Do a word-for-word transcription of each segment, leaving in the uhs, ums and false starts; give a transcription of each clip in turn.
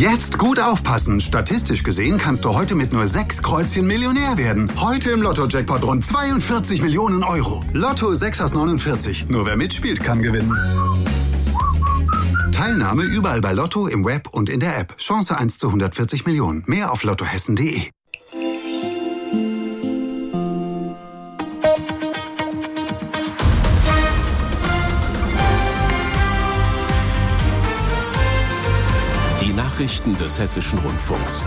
Jetzt gut aufpassen. Statistisch gesehen kannst du heute mit nur sechs Kreuzchen Millionär werden. Heute im Lotto-Jackpot rund zweiundvierzig Millionen Euro. Lotto sechs aus neunundvierzig. Nur wer mitspielt, kann gewinnen. Teilnahme überall bei Lotto, im Web und in der App. Chance eins zu hundertvierzig Millionen. Mehr auf lottohessen punkt de. Die Nachrichten des Hessischen Rundfunks.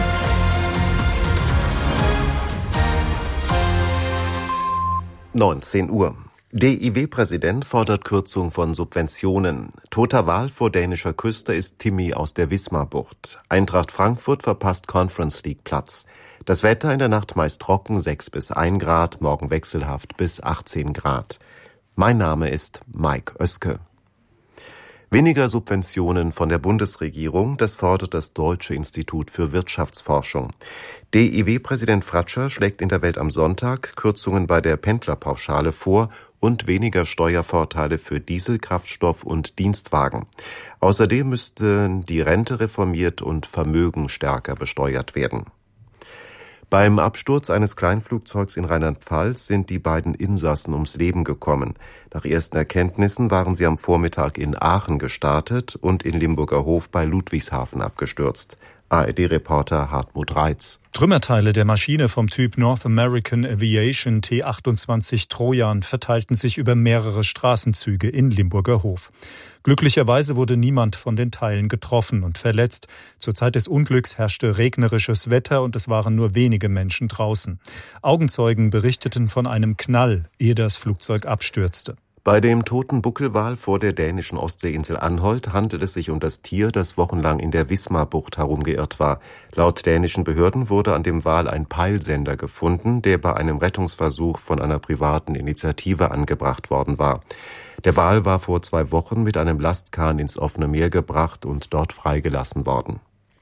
neunzehn Uhr. D I W-Präsident fordert Kürzung von Subventionen. Toter Wal vor dänischer Küste ist Timmy aus der Wismarbucht. Eintracht Frankfurt verpasst Conference League Platz. Das Wetter in der Nacht meist trocken, sechs bis ein Grad, morgen wechselhaft bis achtzehn Grad. Mein Name ist Mike Oeske. Weniger Subventionen von der Bundesregierung, das fordert das Deutsche Institut für Wirtschaftsforschung. D I W-Präsident Fratscher schlägt in der Welt am Sonntag Kürzungen bei der Pendlerpauschale vor und weniger Steuervorteile für Diesel, Kraftstoff und Dienstwagen. Außerdem müssten die Rente reformiert und Vermögen stärker besteuert werden. Beim Absturz eines Kleinflugzeugs in Rheinland-Pfalz sind die beiden Insassen ums Leben gekommen. Nach ersten Erkenntnissen waren sie am Vormittag in Aachen gestartet und in Limburger Hof bei Ludwigshafen abgestürzt. A R D-Reporter Hartmut Reitz. Trümmerteile der Maschine vom Typ North American Aviation T achtundzwanzig Trojan verteilten sich über mehrere Straßenzüge in Limburger Hof. Glücklicherweise wurde niemand von den Teilen getroffen und verletzt. Zur Zeit des Unglücks herrschte regnerisches Wetter und es waren nur wenige Menschen draußen. Augenzeugen berichteten von einem Knall, ehe das Flugzeug abstürzte. Bei dem toten Buckelwal vor der dänischen Ostseeinsel Anholt handelt es sich um das Tier, das wochenlang in der Wismarbucht herumgeirrt war. Laut dänischen Behörden wurde an dem Wal ein Peilsender gefunden, der bei einem Rettungsversuch von einer privaten Initiative angebracht worden war. Der Wal war vor zwei Wochen mit einem Lastkahn ins offene Meer gebracht und dort freigelassen worden.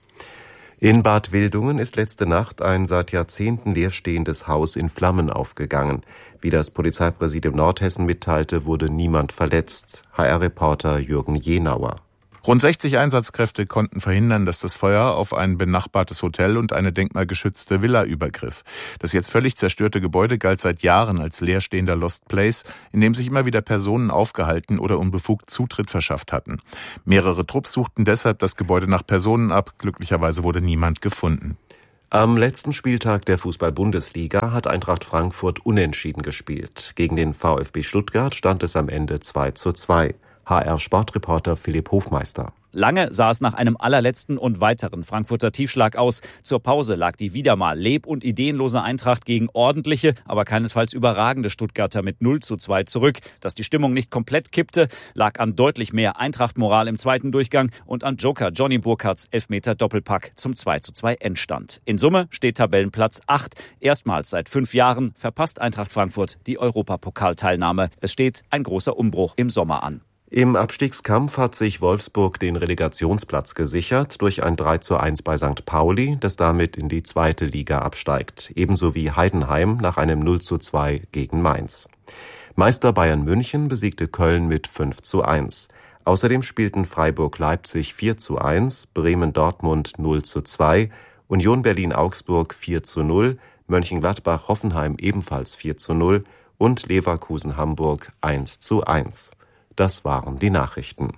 In Bad Wildungen ist letzte Nacht ein seit Jahrzehnten leerstehendes Haus in Flammen aufgegangen. Wie das Polizeipräsidium Nordhessen mitteilte, wurde niemand verletzt. H R-Reporter Jürgen Jenauer. Rund sechzig Einsatzkräfte konnten verhindern, dass das Feuer auf ein benachbartes Hotel und eine denkmalgeschützte Villa übergriff. Das jetzt völlig zerstörte Gebäude galt seit Jahren als leerstehender Lost Place, in dem sich immer wieder Personen aufgehalten oder unbefugt Zutritt verschafft hatten. Mehrere Trupps suchten deshalb das Gebäude nach Personen ab. Glücklicherweise wurde niemand gefunden. Am letzten Spieltag der Fußball-Bundesliga hat Eintracht Frankfurt unentschieden gespielt. Gegen den VfB Stuttgart stand es am Ende zwei zu zwei. H R-Sportreporter Philipp Hofmeister. Lange sah es nach einem allerletzten und weiteren Frankfurter Tiefschlag aus. Zur Pause lag die wieder mal leb- und ideenlose Eintracht gegen ordentliche, aber keinesfalls überragende Stuttgarter mit null zu zwei zurück. Dass die Stimmung nicht komplett kippte, lag an deutlich mehr Eintracht-Moral im zweiten Durchgang und an Joker Johnny Burkhardts Elfmeter-Doppelpack zum zwei zu zwei Endstand. In Summe steht Tabellenplatz acht. Erstmals seit fünf Jahren verpasst Eintracht Frankfurt die Europapokalteilnahme. Es steht ein großer Umbruch im Sommer an. Im Abstiegskampf hat sich Wolfsburg den Relegationsplatz gesichert durch ein drei zu eins bei Sankt Pauli, das damit in die zweite Liga absteigt, ebenso wie Heidenheim nach einem null zu zwei gegen Mainz. Meister Bayern München besiegte Köln mit fünf zu eins. Außerdem spielten Freiburg-Leipzig vier zu eins, Bremen-Dortmund null zu zwei, Union Berlin-Augsburg vier zu null, Mönchengladbach-Hoffenheim ebenfalls vier zu null und Leverkusen-Hamburg eins zu eins. Das waren die Nachrichten.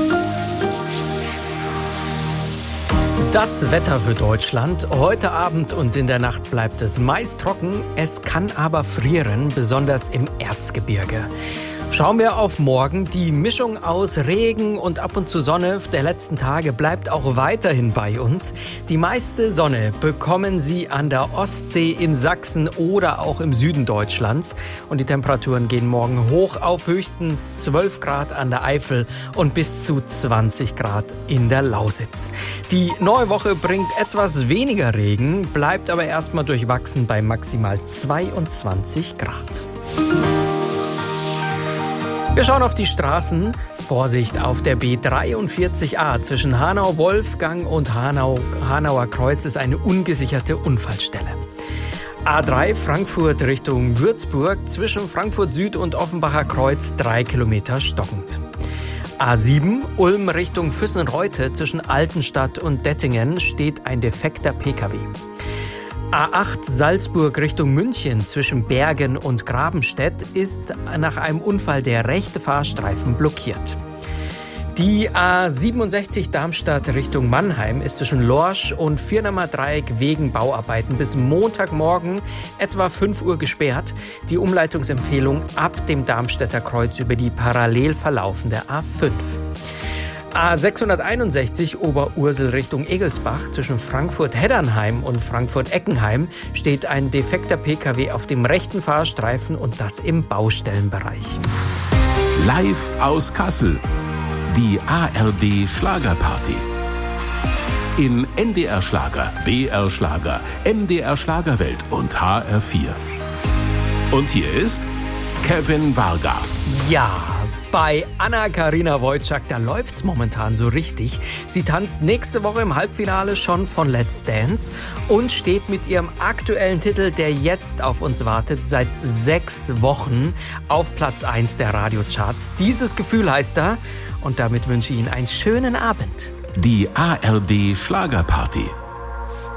Das Wetter für Deutschland. Heute Abend und in der Nacht bleibt es meist trocken. Es kann aber frieren, besonders im Erzgebirge. Schauen wir auf morgen. Die Mischung aus Regen und ab und zu Sonne der letzten Tage bleibt auch weiterhin bei uns. Die meiste Sonne bekommen Sie an der Ostsee in Sachsen oder auch im Süden Deutschlands. Und die Temperaturen gehen morgen hoch auf höchstens zwölf Grad an der Eifel und bis zu zwanzig Grad in der Lausitz. Die neue Woche bringt etwas weniger Regen, bleibt aber erstmal durchwachsen bei maximal zweiundzwanzig Grad. Wir schauen auf die Straßen. Vorsicht auf der B dreiundvierzig A zwischen Hanau-Wolfgang und Hanau, Hanauer Kreuz ist eine ungesicherte Unfallstelle. A drei Frankfurt Richtung Würzburg zwischen Frankfurt Süd und Offenbacher Kreuz drei Kilometer stockend. A sieben, Ulm Richtung Füssen-Reute zwischen Altenstadt und Dettingen steht ein defekter Pkw. A acht Salzburg Richtung München zwischen Bergen und Grabenstedt ist nach einem Unfall der rechte Fahrstreifen blockiert. Die A siebenundsechzig Darmstadt Richtung Mannheim ist zwischen Lorsch und Viernamer Dreieck wegen Bauarbeiten bis Montagmorgen etwa fünf Uhr gesperrt. Die Umleitungsempfehlung ab dem Darmstädter Kreuz über die parallel verlaufende A fünf. A sechshunderteinundsechzig Oberursel Richtung Egelsbach zwischen Frankfurt-Heddernheim und Frankfurt-Eckenheim steht ein defekter Pkw auf dem rechten Fahrstreifen und das im Baustellenbereich. Live aus Kassel. Die A R D Schlagerparty. In N D R Schlager, B R Schlager, M D R Schlagerwelt und H R vier. Und hier ist Kevin Varga. Ja, bei Anna-Karina Wojcik, da läuft's momentan so richtig. Sie tanzt nächste Woche im Halbfinale schon von Let's Dance und steht mit ihrem aktuellen Titel, der jetzt auf uns wartet, seit sechs Wochen auf Platz eins der Radiocharts. Dieses Gefühl heißt da. Und damit wünsche ich Ihnen einen schönen Abend. Die A R D Schlagerparty.